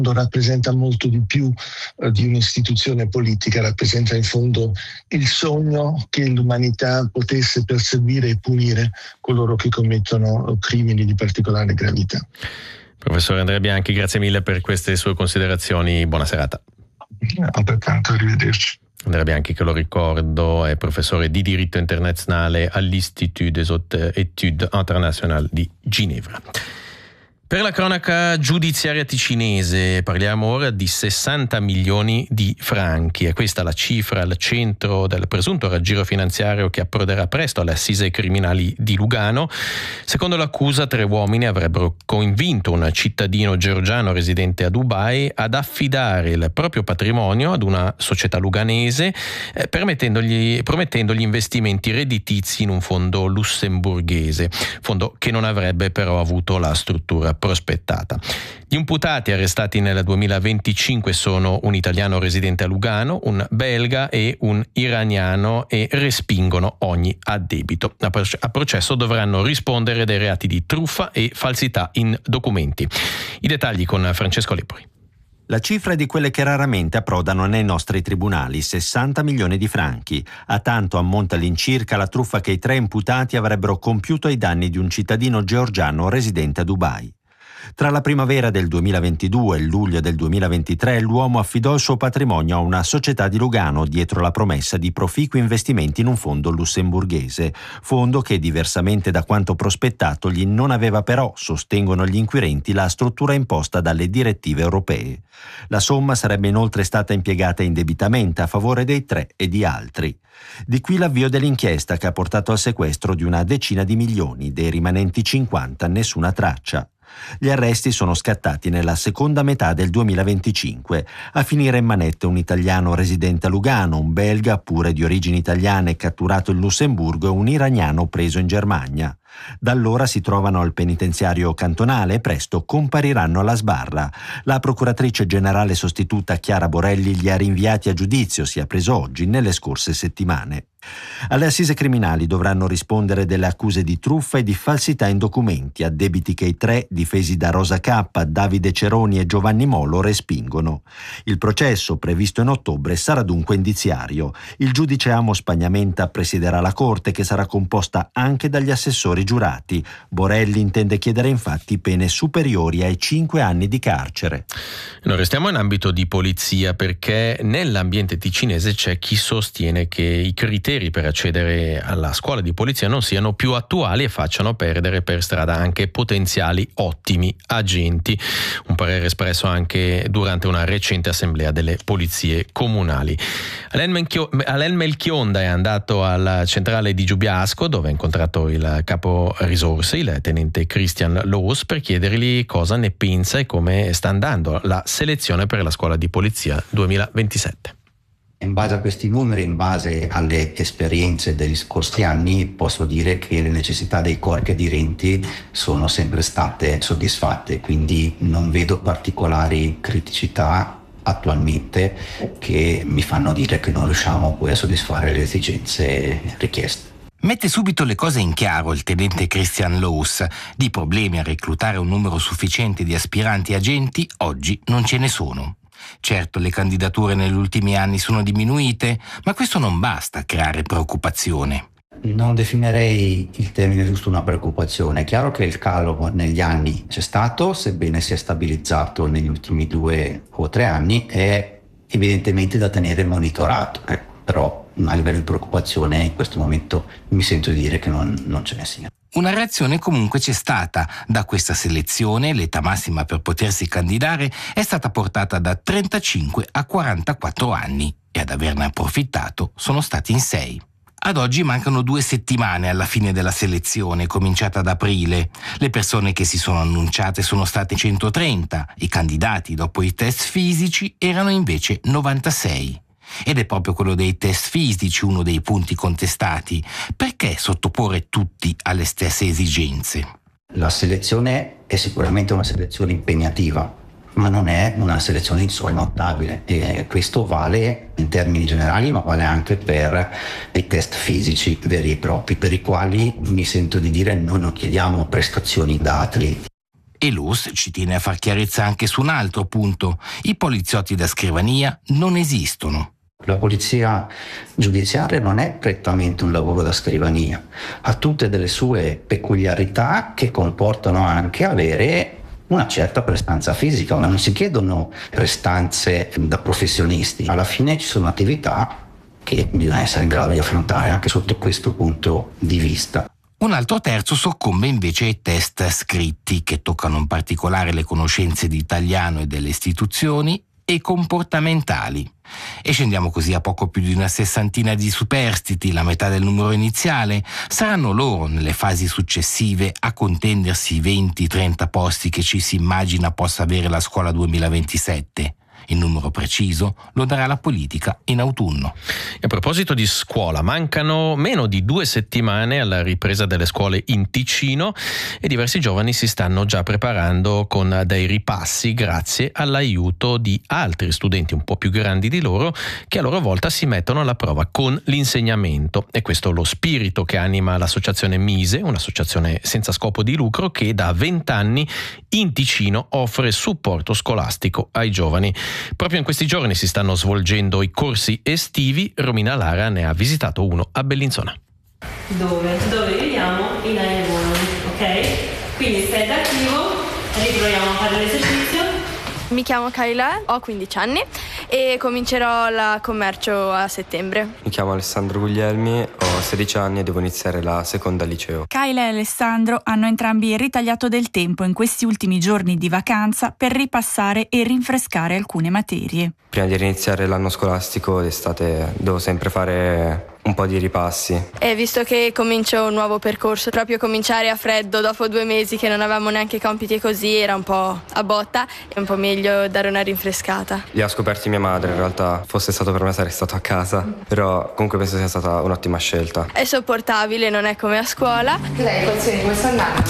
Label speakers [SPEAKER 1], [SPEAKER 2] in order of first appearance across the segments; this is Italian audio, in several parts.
[SPEAKER 1] rappresenta molto di più di un'istituzione politica, rappresenta in fondo il sogno che l'umanità potesse perseguire e punire coloro che commettono crimini di particolare gravità.
[SPEAKER 2] Professore Andrea Bianchi, grazie mille per queste sue considerazioni, buona serata.
[SPEAKER 1] Altrettanto, arrivederci.
[SPEAKER 2] Andrea Bianchi, che lo ricordo, è professore di diritto internazionale all'Institut des Hautes Études Internationales di Ginevra. Per la cronaca giudiziaria ticinese parliamo ora di 60 milioni di franchi. È questa la cifra al centro del presunto raggiro finanziario che approderà presto alle assise criminali di Lugano. Secondo l'accusa, 3 uomini avrebbero convinto un cittadino georgiano residente a Dubai ad affidare il proprio patrimonio ad una società luganese, promettendogli investimenti redditizi in un fondo lussemburghese, fondo che non avrebbe però avuto la struttura prospettata. Gli imputati arrestati nel 2025 sono un italiano residente a Lugano, un belga e un iraniano e respingono ogni addebito. A processo dovranno rispondere dei reati di truffa e falsità in documenti. I dettagli con Francesco Lepori.
[SPEAKER 3] La cifra è di quelle che raramente approdano nei nostri tribunali, 60 milioni di franchi. A tanto ammonta all'incirca la truffa che i 3 imputati avrebbero compiuto ai danni di un cittadino georgiano residente a Dubai. Tra la primavera del 2022 e il luglio del 2023 l'uomo affidò il suo patrimonio a una società di Lugano dietro la promessa di proficui investimenti in un fondo lussemburghese, fondo che diversamente da quanto prospettato gli non aveva però, sostengono gli inquirenti, la struttura imposta dalle direttive europee. La somma sarebbe inoltre stata impiegata indebitamente a favore dei 3 e di altri. Di qui l'avvio dell'inchiesta che ha portato al sequestro di una decina di milioni, dei rimanenti 50 nessuna traccia. Gli arresti sono scattati nella seconda metà del 2025. A finire in manette un italiano residente a Lugano, un belga pure di origini italiane catturato in Lussemburgo e un iraniano preso in Germania. Da allora si trovano al penitenziario cantonale e presto compariranno alla sbarra. La procuratrice generale sostituta Chiara Borelli li ha rinviati a giudizio, si è preso oggi, nelle scorse settimane. Alle assise criminali dovranno rispondere delle accuse di truffa e di falsità in documenti, addebiti che i 3, difesi da Rosa K, Davide Ceroni e Giovanni Molo, respingono. Il processo, previsto in ottobre, sarà dunque indiziario. Il giudice Amos Pagnamenta presiderà la corte, che sarà composta anche dagli assessori giurati. Borelli intende chiedere infatti pene superiori ai 5 anni di carcere.
[SPEAKER 2] Noi restiamo in ambito di polizia, perché nell'ambiente ticinese c'è chi sostiene che i criteri per accedere alla scuola di polizia non siano più attuali e facciano perdere per strada anche potenziali ottimi agenti. Un parere espresso anche durante una recente assemblea delle polizie comunali. Alain Melchionda è andato alla centrale di Giubiasco, dove ha incontrato il capo risorse, il tenente Christian Loos, per chiedergli cosa ne pensa e come sta andando la selezione per la scuola di polizia 2027.
[SPEAKER 4] In base a questi numeri, in base alle esperienze degli scorsi anni, posso dire che le necessità dei corpi aderenti sono sempre state soddisfatte, quindi non vedo particolari criticità attualmente che mi fanno dire che non riusciamo poi a soddisfare le esigenze richieste.
[SPEAKER 5] Mette subito le cose in chiaro il tenente Christian Loos. Di problemi a reclutare un numero sufficiente di aspiranti agenti oggi non ce ne sono. Certo, le candidature negli ultimi anni sono diminuite, ma questo non basta a creare preoccupazione.
[SPEAKER 4] Non definirei il termine giusto una preoccupazione. È chiaro che il calo negli anni c'è stato, sebbene sia stabilizzato negli ultimi 2 o 3 anni, è evidentemente da tenere monitorato. Però a livello di preoccupazione in questo momento mi sento di dire che non ce ne sia.
[SPEAKER 5] Una reazione comunque c'è stata. Da questa selezione l'età massima per potersi candidare è stata portata da 35 a 44 anni e ad averne approfittato sono stati in 6. Ad oggi mancano 2 settimane alla fine della selezione, cominciata ad aprile. Le persone che si sono annunciate sono state 130, i candidati dopo i test fisici erano invece 96. Ed è proprio quello dei test fisici uno dei punti contestati. Perché sottoporre tutti alle stesse esigenze?
[SPEAKER 4] La selezione è sicuramente una selezione impegnativa, ma non è una selezione insormontabile, e questo vale in termini generali, ma vale anche per i test fisici veri e propri, per i quali mi sento di dire noi non chiediamo prestazioni da atleti.
[SPEAKER 5] E l'US ci tiene a far chiarezza anche su un altro punto: i poliziotti da scrivania non esistono.
[SPEAKER 4] La polizia giudiziaria non è prettamente un lavoro da scrivania, ha tutte delle sue peculiarità che comportano anche avere una certa prestanza fisica, ma non si chiedono prestanze da professionisti. Alla fine ci sono attività che bisogna essere in grado di affrontare anche sotto questo punto di vista.
[SPEAKER 5] Un altro terzo soccombe invece ai test scritti, che toccano in particolare le conoscenze di italiano e delle istituzioni, e comportamentali. E scendiamo così a poco più di una sessantina di superstiti, la metà del numero iniziale. Saranno loro, nelle fasi successive, a contendersi i 20-30 posti che ci si immagina possa avere la scuola 2027. Il numero preciso lo darà la politica in autunno.
[SPEAKER 2] A proposito di scuola, mancano meno di 2 settimane alla ripresa delle scuole in Ticino e diversi giovani si stanno già preparando con dei ripassi grazie all'aiuto di altri studenti un po' più grandi di loro, che a loro volta si mettono alla prova con l'insegnamento. E questo è lo spirito che anima l'associazione Mise, un'associazione senza scopo di lucro che da 20 anni in Ticino offre supporto scolastico ai giovani. Proprio in questi giorni si stanno svolgendo i corsi estivi. Romina Lara ne ha visitato uno a Bellinzona.
[SPEAKER 6] Dove viviamo? In Airone, ok? Quindi stai attivo, riproviamo a fare l'esercizio.
[SPEAKER 7] Mi chiamo Kayla, ho 15 anni e comincerò la commercio a settembre.
[SPEAKER 8] Mi chiamo Alessandro Guglielmi, ho 16 anni e devo iniziare la seconda liceo.
[SPEAKER 9] Kayla e Alessandro hanno entrambi ritagliato del tempo in questi ultimi giorni di vacanza per ripassare e rinfrescare alcune materie.
[SPEAKER 8] Prima di iniziare l'anno scolastico d'estate devo sempre fare un po' di ripassi.
[SPEAKER 7] E visto che comincio un nuovo percorso, proprio cominciare a freddo dopo 2 mesi che non avevamo neanche compiti e così era un po' a botta, è un po' meglio dare una rinfrescata.
[SPEAKER 8] Li ha scoperti mia madre, in realtà fosse stato per me sarei stato a casa, però comunque penso sia stata un'ottima scelta.
[SPEAKER 7] È sopportabile, non è come a scuola.
[SPEAKER 10] Cos'è equazioni? Come sta andando?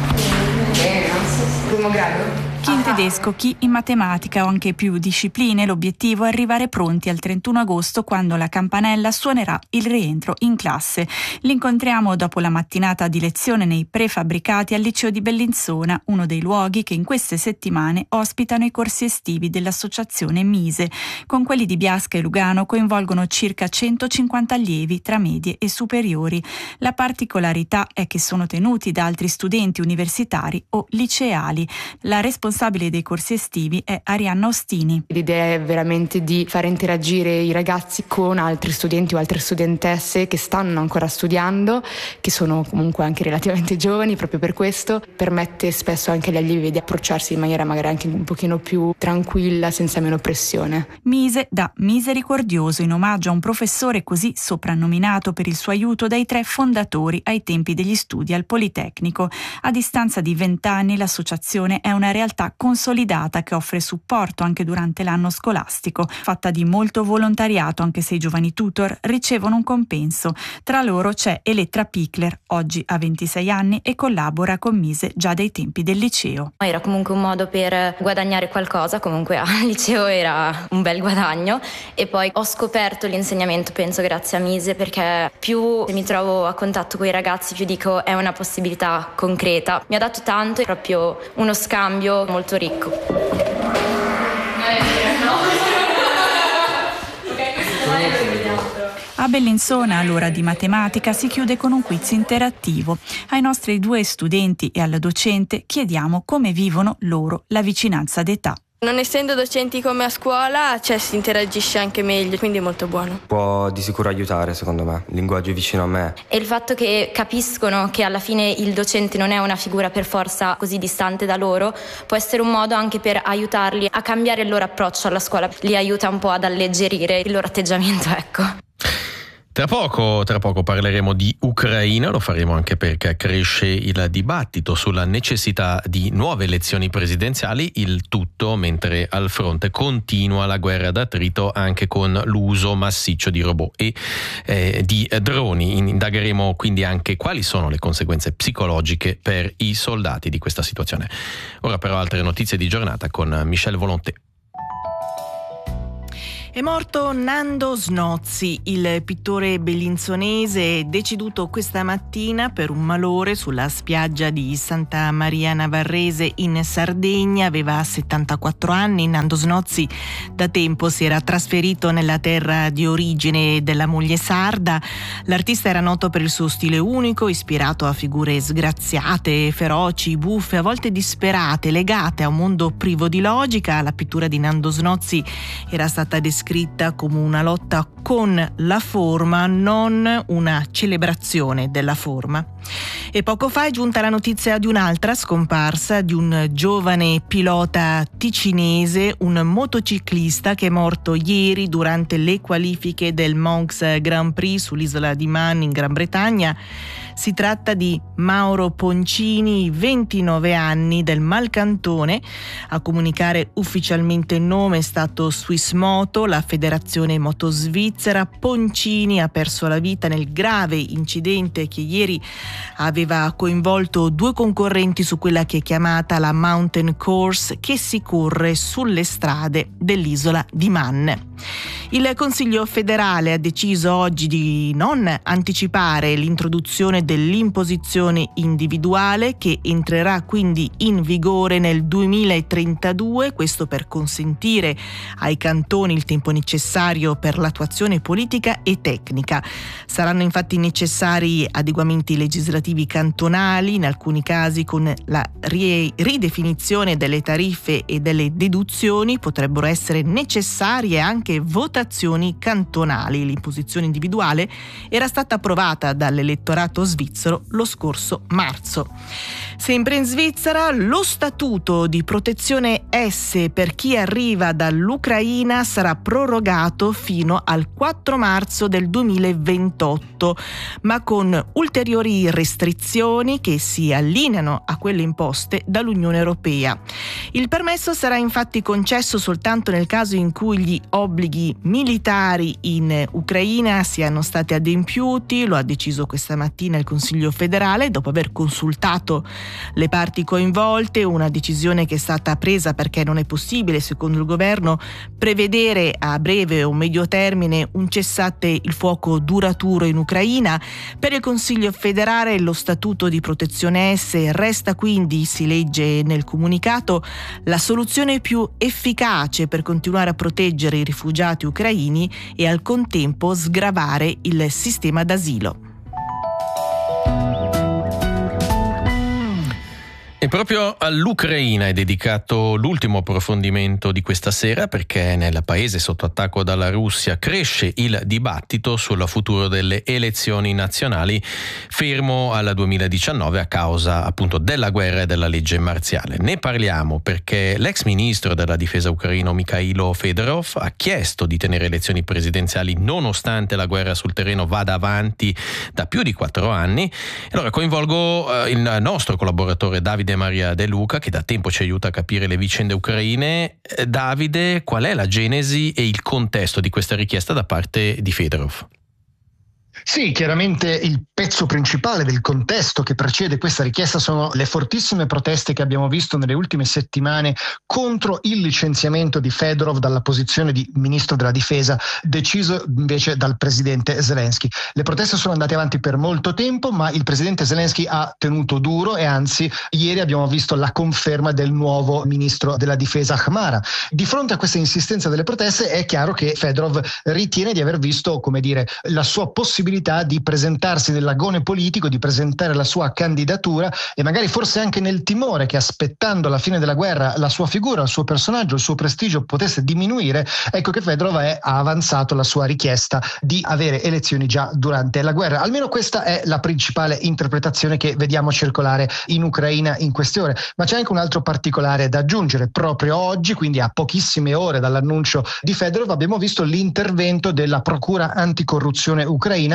[SPEAKER 10] Primo grado?
[SPEAKER 9] Chi in tedesco, chi in matematica o anche più discipline, l'obiettivo è arrivare pronti al 31 agosto quando la campanella suonerà il rientro in classe. Li incontriamo dopo la mattinata di lezione nei prefabbricati al liceo di Bellinzona, uno dei luoghi che in queste settimane ospitano i corsi estivi dell'associazione Mise. Con quelli di Biasca e Lugano coinvolgono circa 150 allievi tra medie e superiori. La particolarità è che sono tenuti da altri studenti universitari o liceali. La responsabilità dei corsi estivi è Arianna Ostini.
[SPEAKER 10] L'idea è veramente di far interagire i ragazzi con altri studenti o altre studentesse che stanno ancora studiando, che sono comunque anche relativamente giovani. Proprio per questo permette spesso anche agli allievi di approcciarsi in maniera magari anche un pochino più tranquilla, senza meno pressione.
[SPEAKER 9] Mise da Misericordioso, in omaggio a un professore così soprannominato per il suo aiuto dai 3 fondatori ai tempi degli studi al Politecnico. A distanza di 20 anni l'associazione è una realtà consolidata che offre supporto anche durante l'anno scolastico, fatta di molto volontariato, anche se i giovani tutor ricevono un compenso. Tra loro c'è Elettra Pickler, oggi ha 26 anni e collabora con Mise già dai tempi del liceo.
[SPEAKER 11] Era comunque un modo per guadagnare qualcosa, comunque al liceo era un bel guadagno, e poi ho scoperto l'insegnamento penso grazie a Mise, perché più mi trovo a contatto con i ragazzi più dico è una possibilità concreta. Mi ha dato tanto, è proprio uno scambio molto ricco.
[SPEAKER 9] A Bellinzona l'ora di matematica si chiude con un quiz interattivo. Ai nostri 2 studenti e al docente chiediamo come vivono loro la vicinanza d'età.
[SPEAKER 7] Non essendo docenti come a scuola, si interagisce anche meglio, quindi è molto buono.
[SPEAKER 8] Può di sicuro aiutare, secondo me, il linguaggio è vicino a me.
[SPEAKER 11] E il fatto che capiscono che alla fine il docente non è una figura per forza così distante da loro, può essere un modo anche per aiutarli a cambiare il loro approccio alla scuola, li aiuta un po' ad alleggerire il loro atteggiamento, ecco.
[SPEAKER 2] Tra poco parleremo di Ucraina, lo faremo anche perché cresce il dibattito sulla necessità di nuove elezioni presidenziali, il tutto mentre al fronte continua la guerra d'attrito anche con l'uso massiccio di robot e di droni. Indagheremo quindi anche quali sono le conseguenze psicologiche per i soldati di questa situazione. Ora però altre notizie di giornata con Michel Volonté.
[SPEAKER 12] È morto Nando Snozzi, il pittore bellinzonese, deceduto questa mattina per un malore sulla spiaggia di Santa Maria Navarrese in Sardegna. Aveva 74 anni. Nando Snozzi da tempo si era trasferito nella terra di origine della moglie sarda. L'artista era noto per il suo stile unico, ispirato a figure sgraziate, feroci, buffe, a volte disperate, legate a un mondo privo di logica. La pittura di Nando Snozzi era stata descritta come una lotta con la forma, non una celebrazione della forma. E poco fa è giunta la notizia di un'altra scomparsa, di un giovane pilota ticinese, un motociclista che è morto ieri durante le qualifiche del Monks Grand Prix sull'isola di Man in Gran Bretagna. Si tratta di Mauro Poncini, 29 anni, del Malcantone. A comunicare ufficialmente il nome è stato Swiss Moto, la federazione moto svizzera. Poncini ha perso la vita nel grave incidente che ieri aveva coinvolto 2 concorrenti su quella che è chiamata la Mountain Course, che si corre sulle strade dell'isola di Man. Il Consiglio federale ha deciso oggi di non anticipare l'introduzione dell'imposizione individuale, che entrerà quindi in vigore nel 2032, questo per consentire ai cantoni il tempo necessario per l'attuazione politica e tecnica. Saranno infatti necessari adeguamenti legislativi cantonali, in alcuni casi con la ridefinizione delle tariffe e delle deduzioni. Potrebbero essere necessarie anche votazioni cantonali. L'imposizione individuale era stata approvata dall'elettorato svizzero lo scorso marzo. Sempre in Svizzera, lo statuto di protezione S per chi arriva dall'Ucraina sarà prorogato fino al 4 marzo del 2028, ma con ulteriori restrizioni che si allineano a quelle imposte dall'Unione Europea. Il permesso sarà infatti concesso soltanto nel caso in cui gli obblighi militari in Ucraina siano stati adempiuti. Lo ha deciso questa mattina il Consiglio federale dopo aver consultato le parti coinvolte, una decisione che è stata presa perché non è possibile, secondo il governo, prevedere a breve o medio termine un cessate il fuoco duraturo in Ucraina. Per il Consiglio federale lo statuto di protezione S resta quindi, si legge nel comunicato, la soluzione più efficace per continuare a proteggere i rifugiati ucraini e al contempo sgravare il sistema d'asilo.
[SPEAKER 2] E proprio all'Ucraina è dedicato l'ultimo approfondimento di questa sera, perché nel paese sotto attacco dalla Russia cresce il dibattito sul futuro delle elezioni nazionali, fermo al 2019 a causa appunto della guerra e della legge marziale. Ne parliamo perché l'ex ministro della difesa ucraino Mikhailo Fedorov ha chiesto di tenere elezioni presidenziali nonostante la guerra sul terreno vada avanti da più di 4 anni. Allora coinvolgo il nostro collaboratore Davide Maria De Luca, che da tempo ci aiuta a capire le vicende ucraine. Davide, qual è la genesi e il contesto di questa richiesta da parte di Fedorov?
[SPEAKER 1] Sì, chiaramente il pezzo principale del contesto che precede questa richiesta sono le fortissime proteste che abbiamo visto nelle ultime settimane contro il licenziamento di Fedorov dalla posizione di ministro della difesa, deciso invece dal presidente Zelensky. Le proteste sono andate avanti per molto tempo, ma il presidente Zelensky ha tenuto duro e anzi ieri abbiamo visto la conferma del nuovo ministro della difesa Khmara. Di fronte a questa insistenza delle proteste è chiaro che Fedorov ritiene di aver visto, come dire, la sua possibilità di presentarsi nell'agone politico, di presentare la sua candidatura e magari forse anche nel timore che aspettando la fine della guerra la sua figura, il suo personaggio, il suo prestigio potesse diminuire. Ecco che Fedorov ha avanzato la sua richiesta di avere elezioni già durante la guerra. Almeno questa è la principale interpretazione che vediamo circolare in Ucraina in queste ore. Ma c'è anche un altro particolare da aggiungere. Proprio oggi, quindi a pochissime ore dall'annuncio di Fedorov, abbiamo visto l'intervento della Procura Anticorruzione ucraina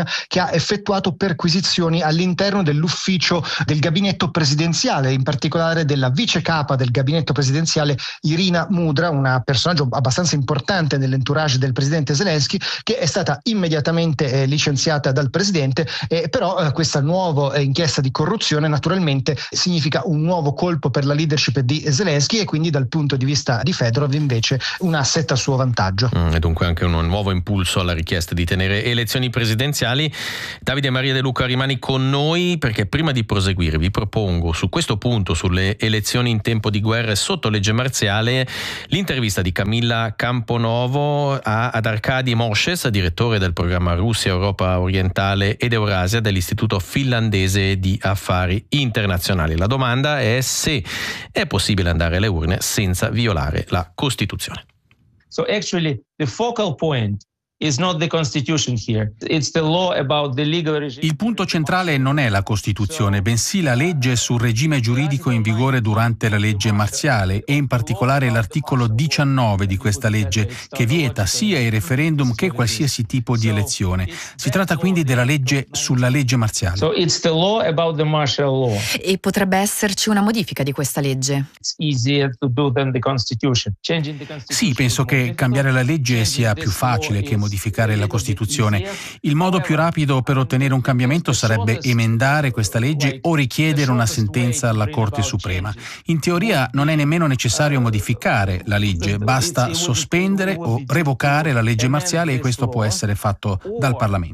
[SPEAKER 13] che ha effettuato perquisizioni all'interno dell'ufficio del gabinetto presidenziale, in particolare della vice capa del gabinetto presidenziale Irina Mudra, un personaggio abbastanza importante nell'entourage del presidente Zelensky, che è stata immediatamente licenziata dal presidente, però questa nuova inchiesta di corruzione naturalmente significa un nuovo colpo per la leadership di Zelensky e quindi dal punto di vista di Fedorov invece un asset a suo vantaggio.
[SPEAKER 2] E dunque anche un nuovo impulso alla richiesta di tenere elezioni presidenziali. Davide Maria De Luca, rimani con noi perché prima di proseguire vi propongo su questo punto, sulle elezioni in tempo di guerra e sotto legge marziale, l'intervista di Camilla Camponovo ad Arkady Moshes, direttore del programma Russia, Europa Orientale ed Eurasia dell'Istituto Finlandese di Affari Internazionali. La domanda è se è possibile andare alle urne senza violare la Costituzione.
[SPEAKER 14] So actually the focal point is not the constitution here. It's the law about the legal regime.
[SPEAKER 15] Il punto centrale non è la Costituzione, bensì la legge sul regime giuridico in vigore durante la legge marziale e in particolare l'articolo 19 di questa legge che vieta sia i referendum che qualsiasi tipo di elezione. Si tratta quindi della legge sulla legge marziale.
[SPEAKER 14] So it's the law about the martial law.
[SPEAKER 16] E potrebbe esserci una modifica di questa legge?
[SPEAKER 14] It's easier to do than the constitution.
[SPEAKER 15] Sì, penso che cambiare la legge sia più facile che modificare la Costituzione. Il modo più rapido per ottenere un cambiamento sarebbe emendare questa legge o richiedere una sentenza alla Corte Suprema. In teoria non è nemmeno necessario modificare la legge, basta sospendere o revocare la legge marziale e questo può essere fatto dal Parlamento.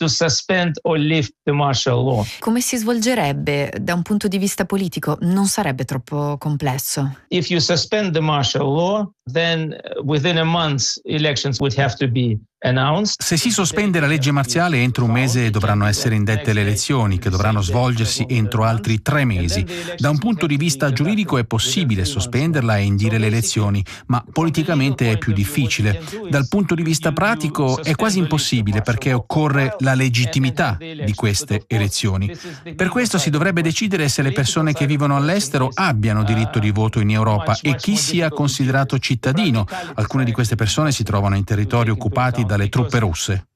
[SPEAKER 16] Come si svolgerebbe da un punto di vista politico? Non sarebbe troppo complesso?
[SPEAKER 14] If you suspend the martial law, then within a month elections would have to be announced.
[SPEAKER 15] Se si sospende la legge marziale, entro un mese dovranno essere indette le elezioni, che dovranno svolgersi entro altri 3 mesi. Da un punto di vista giuridico è possibile sospenderla e indire le elezioni, ma politicamente è più difficile. Dal punto di vista pratico è quasi impossibile perché occorre la legittimità di queste elezioni. Per questo si dovrebbe decidere se le persone che vivono all'estero abbiano diritto di voto in Europa e chi sia considerato cittadino. Alcune di queste persone si trovano in territori occupati dalle truppe russe.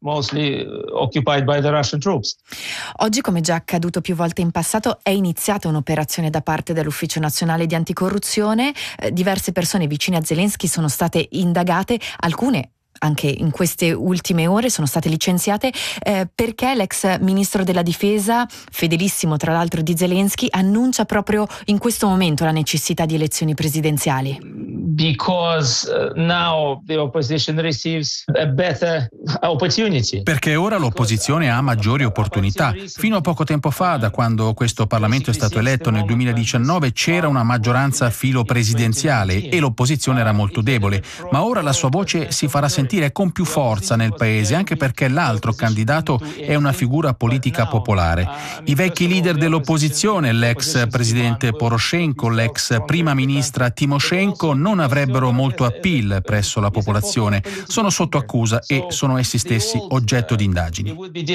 [SPEAKER 16] Oggi, come già accaduto più volte in passato, è iniziata un'operazione da parte dell'Ufficio Nazionale di Anticorruzione. Diverse persone vicine a Zelensky sono state indagate, alcune anche in queste ultime ore sono state licenziate perché l'ex ministro della difesa, fedelissimo tra l'altro di Zelensky, annuncia proprio in questo momento la necessità di elezioni presidenziali.
[SPEAKER 14] Because now the opposition receives a better opportunity.
[SPEAKER 15] Perché ora l'opposizione ha maggiori opportunità. Fino a poco tempo fa, da quando questo Parlamento è stato eletto nel 2019, c'era una maggioranza filo presidenziale e l'opposizione era molto debole, ma ora la sua voce si farà sentire con più forza nel paese, anche perché l'altro candidato è una figura politica popolare. I vecchi leader dell'opposizione, l'ex presidente Poroshenko, l'ex prima ministra Timoshenko, non avrebbero molto appeal presso la popolazione. Sono sotto accusa e sono essi stessi oggetto di indagini.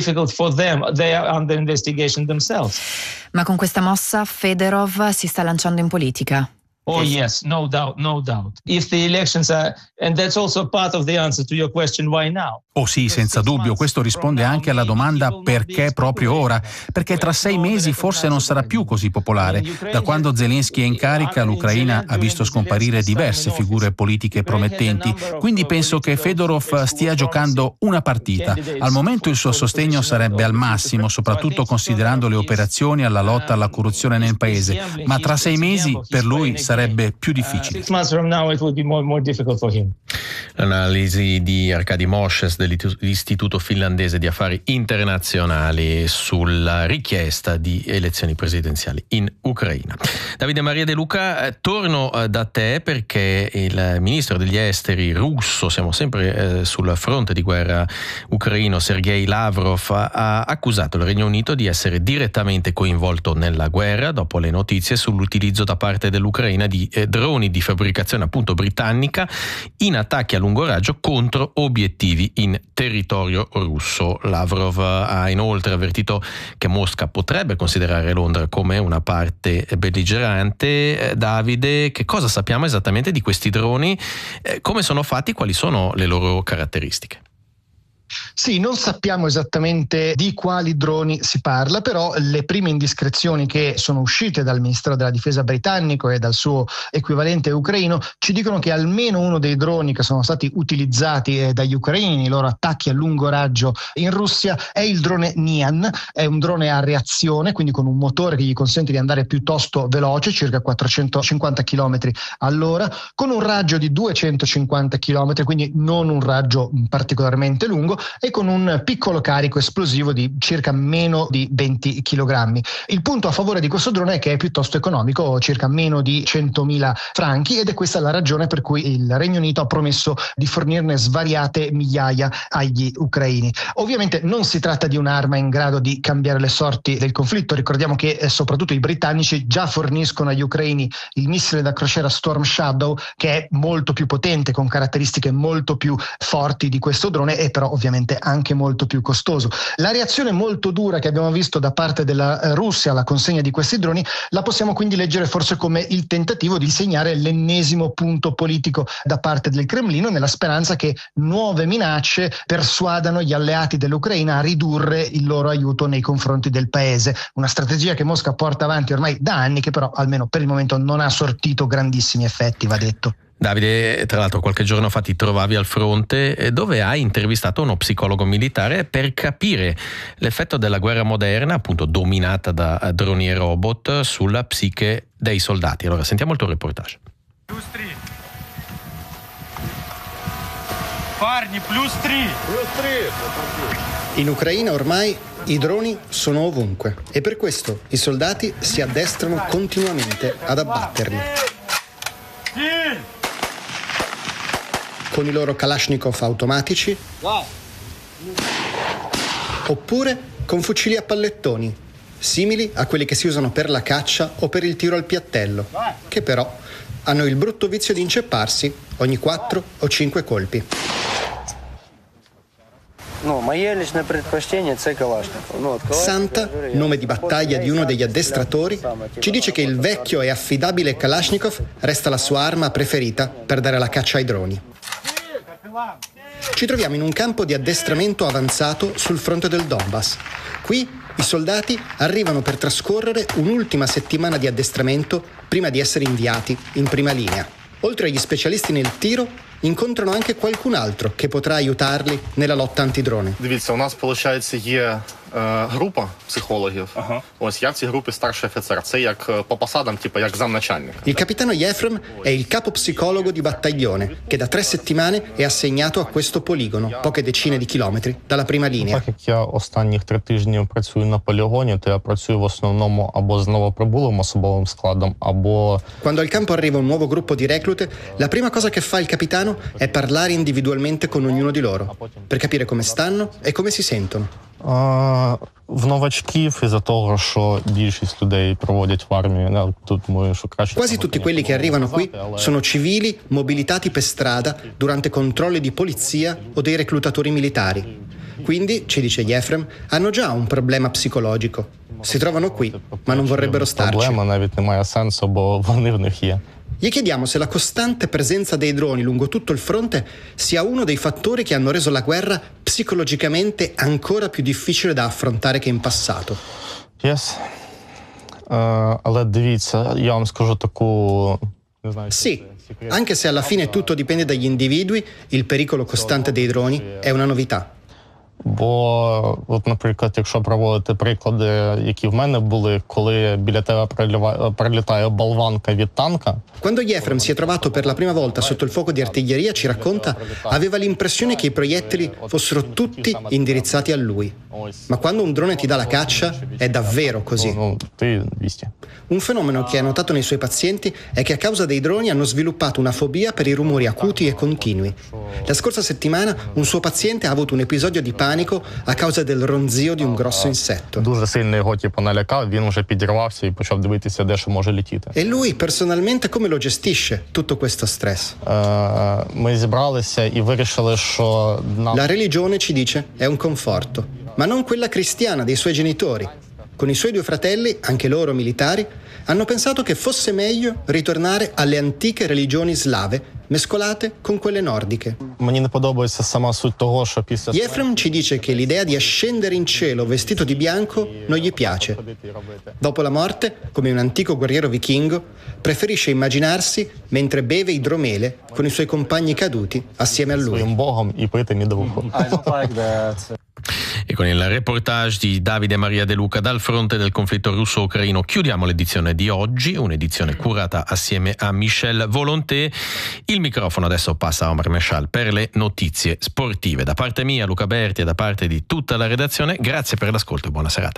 [SPEAKER 16] Ma con questa mossa Fedorov si sta lanciando in politica.
[SPEAKER 14] Oh yes, no doubt, no doubt. If the elections are, and that's also part of the answer to your question, why now?
[SPEAKER 15] Oh sì, senza dubbio, questo risponde anche alla domanda perché proprio ora? Perché tra 6 mesi forse non sarà più così popolare. Da quando Zelensky è in carica, l'Ucraina ha visto scomparire diverse figure politiche promettenti, quindi penso che Fedorov stia giocando una partita. Al momento il suo sostegno sarebbe al massimo, soprattutto considerando le operazioni alla lotta alla corruzione nel paese, ma tra 6 mesi per lui sarebbe più difficile.
[SPEAKER 2] L'analisi di Arkady Moshes dell'Istituto Finlandese di Affari Internazionali sulla richiesta di elezioni presidenziali in Ucraina. Davide Maria De Luca, torno da te perché il ministro degli esteri russo, siamo sempre sul fronte di guerra ucraino, Sergei Lavrov, ha accusato il Regno Unito di essere direttamente coinvolto nella guerra dopo le notizie sull'utilizzo da parte dell'Ucraina di droni di fabbricazione appunto britannica in attacchi a lungo raggio contro obiettivi in territorio russo. Lavrov ha inoltre avvertito che Mosca potrebbe considerare Londra come una parte belligerante. Davide, che cosa sappiamo esattamente di questi droni? Come sono fatti? Quali sono le loro caratteristiche?
[SPEAKER 13] Sì, non sappiamo esattamente di quali droni si parla, però le prime indiscrezioni che sono uscite dal Ministero della Difesa britannico e dal suo equivalente ucraino ci dicono che almeno uno dei droni che sono stati utilizzati dagli ucraini nei loro attacchi a lungo raggio in Russia è il drone Nian, è un drone a reazione, quindi con un motore che gli consente di andare piuttosto veloce, circa 450 km all'ora, con un raggio di 250 km, quindi non un raggio particolarmente lungo, e con un piccolo carico esplosivo di circa meno di 20 kg. Il punto a favore di questo drone è che è piuttosto economico, circa meno di 100.000 franchi, ed è questa la ragione per cui il Regno Unito ha promesso di fornirne svariate migliaia agli ucraini. Ovviamente non si tratta di un'arma in grado di cambiare le sorti del conflitto. Ricordiamo che soprattutto i britannici già forniscono agli ucraini il missile da crociera Storm Shadow, che è molto più potente, con caratteristiche molto più forti di questo drone, e però ovviamente anche molto più costoso. La reazione molto dura che abbiamo visto da parte della Russia alla consegna di questi droni la possiamo quindi leggere forse come il tentativo di segnare l'ennesimo punto politico da parte del Cremlino, nella speranza che nuove minacce persuadano gli alleati dell'Ucraina a ridurre il loro aiuto nei confronti del paese. Una strategia che Mosca porta avanti ormai da anni, che però almeno per il momento non ha sortito grandissimi effetti, va detto.
[SPEAKER 2] Davide, tra l'altro qualche giorno fa ti trovavi al fronte, dove hai intervistato uno psicologo militare per capire l'effetto della guerra moderna, appunto dominata da droni e robot, sulla psiche dei soldati. Allora sentiamo il tuo reportage.
[SPEAKER 17] Parni, +3. In Ucraina ormai i droni sono ovunque e per questo i soldati si addestrano continuamente ad abbatterli. Con i loro Kalashnikov automatici oppure con fucili a pallettoni, simili a quelli che si usano per la caccia o per il tiro al piattello, che però hanno il brutto vizio di incepparsi ogni 4 o 5 colpi. Santa, nome di battaglia di uno degli addestratori, ci dice che il vecchio e affidabile Kalashnikov resta la sua arma preferita per dare la caccia ai droni. Ci troviamo in un campo di addestramento avanzato sul fronte del Donbass. Qui i soldati arrivano per trascorrere un'ultima settimana di addestramento prima di essere inviati in prima linea. Oltre agli specialisti nel tiro, incontrano anche qualcun altro che potrà aiutarli nella lotta antidrone.
[SPEAKER 18] Дивіться, у нас, виходить, є група психологів. Ось я в цій групі старший офіцер. Це як по посадам, типу як замначальника.
[SPEAKER 17] Il capitano Yefrem è il capo psicologo di battaglione che da 3 settimane è assegnato a questo poligono, poche decine di chilometri dalla prima linea.
[SPEAKER 18] Так як я останніх 3 тижні працюю на полігоні, то я працюю в основному або з новоприбулим особовим складом, або...
[SPEAKER 17] Quando al campo arriva un nuovo gruppo di reclute, la prima cosa che fa il capitano è parlare individualmente con ognuno di loro, per capire come stanno e come si sentono.
[SPEAKER 18] В новачків, із-за того, що більшість людей проводять в армії, тут ми що краще...
[SPEAKER 17] Quasi tutti quelli che arrivano qui sono civili mobilitati per strada durante controlli di polizia o dei reclutatori militari. Quindi, ci dice Yefrem, hanno già un problema psicologico. Si trovano qui, ma non vorrebbero starci.
[SPEAKER 18] Проблема навіть немає сенсу, бо вони в них є.
[SPEAKER 17] Gli chiediamo se la costante presenza dei droni lungo tutto il fronte sia uno dei fattori che hanno reso la guerra psicologicamente ancora più difficile da affrontare che in passato.
[SPEAKER 18] Yes. Але дивіться, я вам скажу таку...
[SPEAKER 17] Sì, anche se alla fine tutto dipende dagli individui, il pericolo costante dei droni è una novità.
[SPEAKER 18] Бо, от, наприклад, якщо проводити приклади, які в мене були, коли біля тебе прилітає болванка від танка.
[SPEAKER 17] Quando Yefrem si è trovato per la prima volta sotto il fuoco di artiglieria, ci racconta, aveva l'impressione che i proiettili fossero tutti indirizzati a lui. Ma quando un drone ti dà la caccia, è davvero così. Un fenomeno che ha notato nei suoi pazienti è che a causa dei droni hanno sviluppato una fobia per i rumori acuti e continui. La scorsa settimana un suo paziente ha avuto un episodio di panico a causa del ronzio di un grosso insetto.
[SPEAKER 18] Дуже сильно його налякав, він вже підірвався і почав дивитися, де що може летіти.
[SPEAKER 17] E lui personalmente come lo gestisce tutto questo stress?
[SPEAKER 18] Ми зібралися і вирішили, що
[SPEAKER 17] La religione, ci dice, è un conforto, ma non quella cristiana dei suoi genitori. con i suoi 2 fratelli, anche loro militari, hanno pensato che fosse meglio ritornare alle antiche religioni slave mescolate con quelle nordiche. Efrem ci dice che l'idea di ascendere in cielo vestito di bianco non gli piace. Dopo la morte, come un antico guerriero vichingo, preferisce immaginarsi mentre beve idromele con i suoi compagni caduti assieme a lui.
[SPEAKER 2] E con il reportage di Davide Maria De Luca dal fronte del conflitto russo-ucraino chiudiamo l'edizione di oggi, un'edizione curata assieme a Michel Volonté. Il microfono adesso passa a Omar Meshal per le notizie sportive. Da parte mia, Luca Berti, e da parte di tutta la redazione, grazie per l'ascolto e buona serata.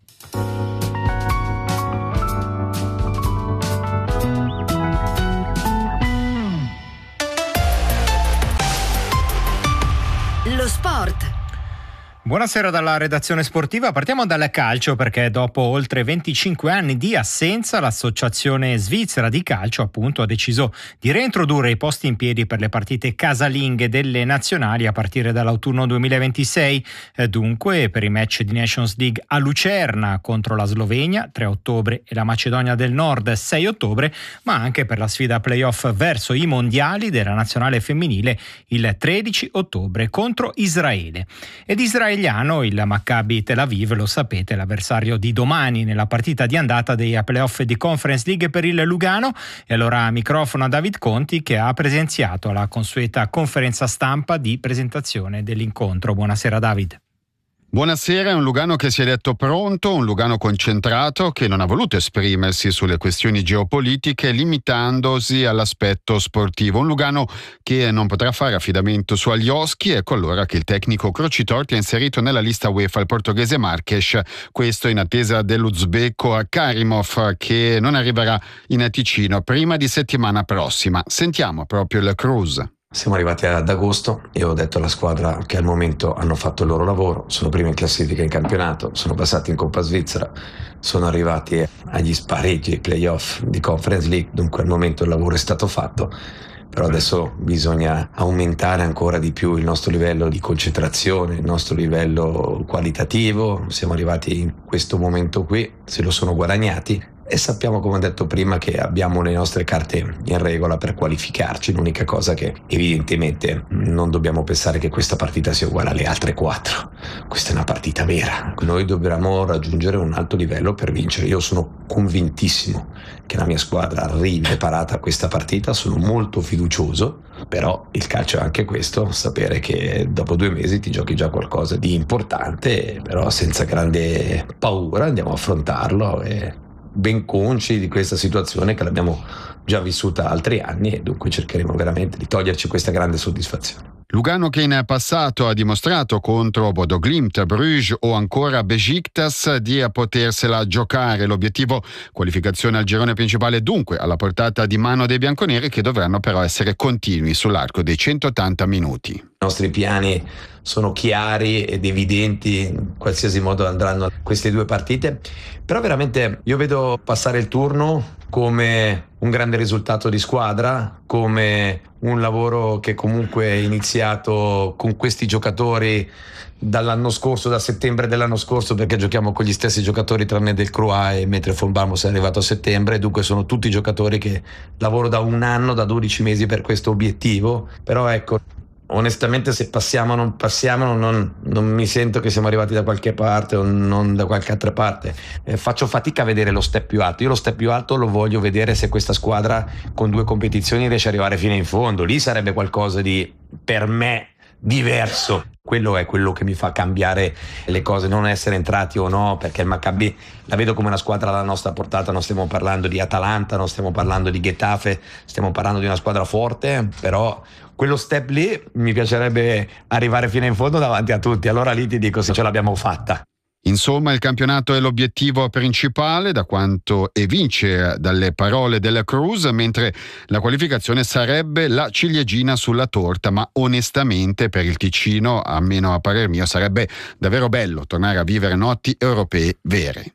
[SPEAKER 19] Lo sport. Buonasera dalla redazione sportiva, partiamo dal calcio perché dopo oltre 25 anni di assenza l'associazione svizzera di calcio appunto ha deciso di reintrodurre i posti in piedi per le partite casalinghe delle nazionali a partire dall'autunno 2026, dunque per i match di Nations League a Lucerna contro la Slovenia 3 ottobre e la Macedonia del Nord 6 ottobre, ma anche per la sfida playoff verso i mondiali della nazionale femminile il 13 ottobre contro Israele. Ed israeliano il Maccabi Tel Aviv, lo sapete, l'avversario di domani nella partita di andata dei playoff di Conference League per il Lugano. E allora microfono a David Conti che ha presenziato alla consueta conferenza stampa di presentazione dell'incontro. Buonasera David.
[SPEAKER 20] Buonasera, è un Lugano che si è detto pronto, un Lugano concentrato che non ha voluto esprimersi sulle questioni geopolitiche limitandosi all'aspetto sportivo. Un Lugano che non potrà fare affidamento su Alioski, ecco allora che il tecnico Crocitorti ha inserito nella lista UEFA il portoghese Marques, questo in attesa dell'uzbeko Karimov che non arriverà in Ticino prima di settimana prossima. Sentiamo proprio il Cruz.
[SPEAKER 21] Siamo arrivati ad agosto e ho detto alla squadra che al momento hanno fatto il loro lavoro, sono primi in classifica in campionato, sono passati in Coppa Svizzera, sono arrivati agli spareggi, ai playoff di Conference League, dunque al momento il lavoro è stato fatto, però adesso bisogna aumentare ancora di più il nostro livello di concentrazione, il nostro livello qualitativo, siamo arrivati in questo momento qui, se lo sono guadagnati. E sappiamo, come ho detto prima, che abbiamo le nostre carte in regola per qualificarci. L'unica cosa che evidentemente non dobbiamo pensare che questa partita sia uguale alle altre 4. Questa è una partita vera. Noi dobbiamo raggiungere un alto livello per vincere. Io sono convintissimo che la mia squadra arrivi preparata a questa partita. Sono molto fiducioso, però il calcio è anche questo, sapere che dopo 2 mesi ti giochi già qualcosa di importante, però senza grande paura andiamo a affrontarlo e ben consci di questa situazione che l'abbiamo già vissuta altri anni e dunque cercheremo veramente di toglierci questa grande soddisfazione.
[SPEAKER 20] Lugano che in passato ha dimostrato contro Bodo Glimt, Bruges o ancora Besiktas di potersela giocare. L'obiettivo qualificazione al girone principale dunque alla portata di mano dei bianconeri che dovranno però essere continui sull'arco dei 180 minuti.
[SPEAKER 21] I nostri piani sono chiari ed evidenti in qualsiasi modo andranno queste 2 partite, però veramente io vedo passare il turno come un grande risultato di squadra, come un lavoro che comunque è iniziato con questi giocatori dall'anno scorso, da settembre dell'anno scorso, perché giochiamo con gli stessi giocatori tranne Del Croix e mentre Fonbamos è arrivato a settembre, dunque sono tutti giocatori che lavoro da 1 anno, da 12 mesi per questo obiettivo, però ecco, onestamente se passiamo o non passiamo non mi sento che siamo arrivati da qualche parte o non da qualche altra parte, faccio fatica a vedere lo step più alto. Io lo step più alto lo voglio vedere se questa squadra con 2 competizioni riesce ad arrivare fino in fondo, lì sarebbe qualcosa di, per me, diverso. Quello è quello che mi fa cambiare le cose, non essere entrati o no, perché il Maccabi la vedo come una squadra alla nostra portata, non stiamo parlando di Atalanta, non stiamo parlando di Getafe, stiamo parlando di una squadra forte, però quello step lì mi piacerebbe arrivare fino in fondo davanti a tutti, allora lì ti dico se ce l'abbiamo fatta.
[SPEAKER 20] Insomma, il campionato è l'obiettivo principale, da quanto e vincere dalle parole del Cruz, mentre la qualificazione sarebbe la ciliegina sulla torta, ma onestamente per il Ticino, almeno a parer mio, sarebbe davvero bello tornare a vivere notti europee vere.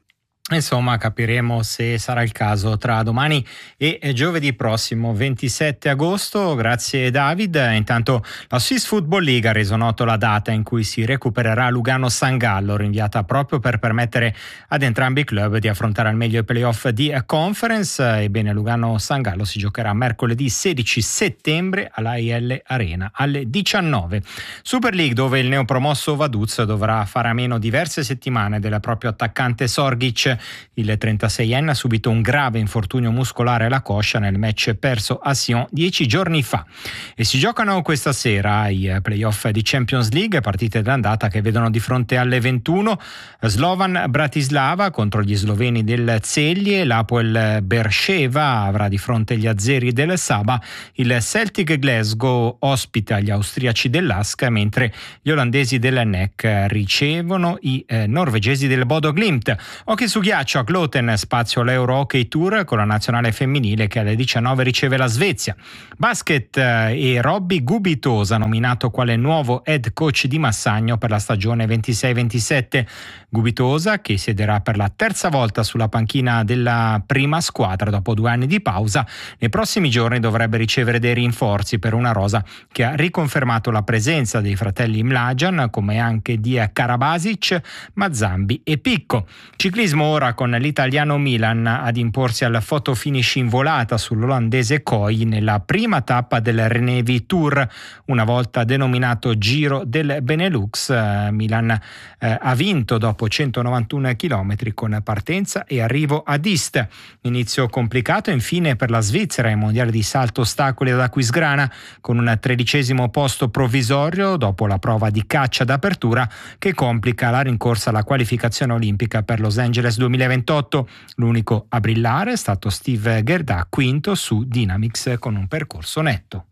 [SPEAKER 19] Insomma, capiremo se sarà il caso tra domani e giovedì prossimo 27 agosto. Grazie David. Intanto la Swiss Football League ha reso noto la data in cui si recupererà Lugano-San Gallo, rinviata proprio per permettere ad entrambi i club di affrontare al meglio i playoff di Conference. Ebbene, Lugano-San Gallo si giocherà mercoledì 16 settembre all'AIL Arena alle 19. Super League, dove il neopromosso Vaduz dovrà fare a meno diverse settimane del proprio attaccante Sorgic. Il 36enne ha subito un grave infortunio muscolare alla coscia nel match perso a Sion 10 giorni fa. E si giocano questa sera i playoff di Champions League, partite d'andata che vedono di fronte alle 21 Slovan Bratislava contro gli sloveni del Celje, l'Apoel Beersheva avrà di fronte gli azeri del Saba, il Celtic Glasgow ospita gli austriaci dell'Ask, mentre gli olandesi del NEC ricevono i norvegesi del Bodo Glimt. Hockey su ghiaccio a Kloten, spazio all'Euro Hockey Tour con la nazionale femminile che alle 19 riceve la Svezia. Basket e Robby Gubitosa nominato quale nuovo head coach di Massagno per la stagione 26-27. Gubitosa, che siederà per la terza volta sulla panchina della prima squadra dopo 2 anni di pausa, nei prossimi giorni dovrebbe ricevere dei rinforzi per una rosa che ha riconfermato la presenza dei fratelli Mlađan, come anche di Karabasic, Mazzambi e Picco. Ciclismo ora con l'italiano Milan ad imporsi al photo finish in volata sull'olandese Coy nella prima tappa del Renevi Tour, una volta denominato Giro del Benelux. Milan ha vinto dopo 191 km con partenza e arrivo ad Ist. Inizio complicato infine per la Svizzera ai mondiali di salto ostacoli ad Aquisgrana, con un 13° posto provvisorio dopo la prova di caccia d'apertura che complica la rincorsa alla qualificazione olimpica per Los Angeles 2028. L'unico a brillare è stato Steve Gerda, quinto su Dynamics con un percorso netto.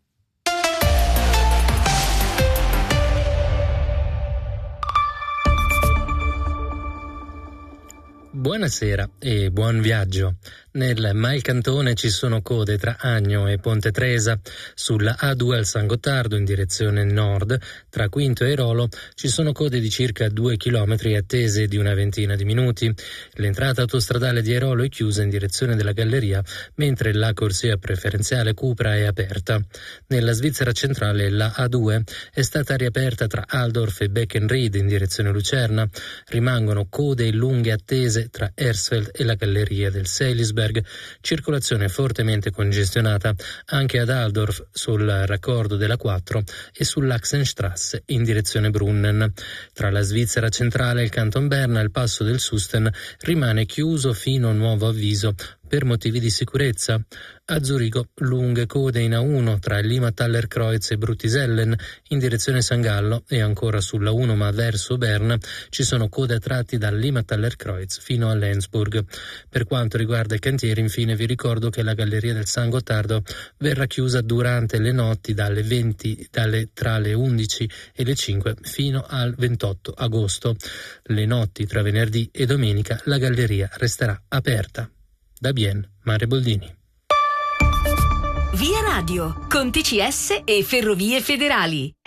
[SPEAKER 3] Buonasera e buon viaggio. Nel Mailcantone ci sono code tra Agno e Ponte Tresa. Sulla A2 al San Gottardo in direzione nord, tra Quinto e Rolo, ci sono code di circa 2 chilometri attese di una ventina di minuti. L'entrata autostradale di Airolo è chiusa in direzione della Galleria, mentre la corsia preferenziale Cupra è aperta. Nella Svizzera centrale la A2 è stata riaperta tra Aldorf e Beckenried in direzione Lucerna. Rimangono code lunghe attese tra Hersfeld e la Galleria del Seilisberg. Circolazione fortemente congestionata anche ad Aldorf sul raccordo della 4 e sull'Axenstrasse in direzione Brunnen. Tra la Svizzera centrale e il Canton Berna il passo del Susten rimane chiuso fino a nuovo avviso per motivi di sicurezza. A Zurigo lunghe code in A1 tra Limmathaller-Kreuz e Bruttisellen in direzione San Gallo, e ancora sulla 1 ma verso Berna ci sono code a tratti da Limmathaller-Kreuz fino a Lenzburg. Per quanto riguarda i cantieri, infine vi ricordo che la Galleria del San Gottardo verrà chiusa durante le notti tra le 11 e le 5 fino al 28 agosto. Le notti tra venerdì e domenica la galleria resterà aperta. Da Bien, Mare Boldini.
[SPEAKER 22] Via Radio, con TCS e Ferrovie Federali.